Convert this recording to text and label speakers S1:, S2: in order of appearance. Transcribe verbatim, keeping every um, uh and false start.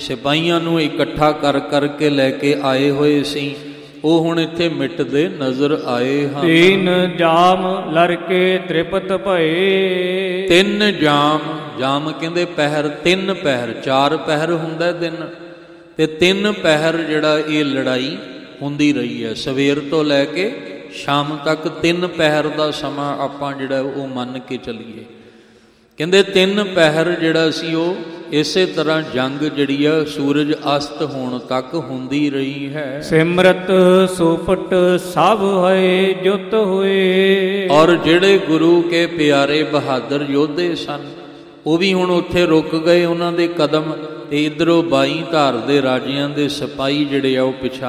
S1: ਸਿਪਾਹੀਆਂ ਨੂੰ ਇਕੱਠਾ ਕਰ ਕਰਕੇ ਲੈ ਕੇ ਆਏ ਹੋਏ ਸੀ, ਉਹ ਹੁਣ ਇੱਥੇ ਮਿਟਦੇ ਨਜ਼ਰ ਆਏ ਹਨ।
S2: ਤੀਨ ਜਾਮ ਲੜਕੇ ਤ੍ਰਿਪਤ ਭਏ।
S1: ਤਿੰਨ ਜਾਮ, ਜਾਮ ਕਹਿੰਦੇ ਪਹਿਰ, ਤਿੰਨ ਪਹਿਰ, ਚਾਰ ਪਹਿਰ ਹੁੰਦਾ ਦਿਨ, ਤੇ ਤਿੰਨ ਪਹਿਰ ਜਿਹੜਾ ਇਹ ਲੜਾਈ ਹੁੰਦੀ ਰਹੀ ਹੈ। ਸਵੇਰ ਤੋਂ ਲੈ ਕੇ ਸ਼ਾਮ ਤੱਕ ਤਿੰਨ ਪਹਿਰ ਦਾ ਸਮਾਂ ਆਪਾਂ ਜਿਹੜਾ ਉਹ ਮੰਨ ਕੇ ਚੱਲੀਏ। ਕਹਿੰਦੇ ਤਿੰਨ ਪਹਿਰ ਜਿਹੜਾ ਸੀ ਉਹ ਇਸੇ ਤਰ੍ਹਾਂ ਜੰਗ ਜਿਹੜੀ ਆ ਸੂਰਜ ਅਸਤ ਹੋਣ ਤੱਕ ਹੁੰਦੀ ਰਹੀ ਹੈ।
S2: ਸਿਮਰਤ ਸੁਪਟ ਸਭ ਹੋਏ ਜੁਤ ਹੋਏ।
S1: ਔਰ ਜਿਹੜੇ ਗੁਰੂ ਕੇ ਪਿਆਰੇ ਬਹਾਦਰ ਯੋਧੇ ਸਨ ਉਹ ਵੀ ਹੁਣ ਉੱਥੇ ਰੁਕ ਗਏ, ਉਹਨਾਂ ਦੇ ਕਦਮ, ਤੇ ਇੱਧਰੋਂ ਬਾਈ ਧਾਰ ਦੇ ਰਾਜਿਆਂ ਦੇ ਸਿਪਾਹੀ ਜਿਹੜੇ ਆ ਉਹ ਪਿਛਾ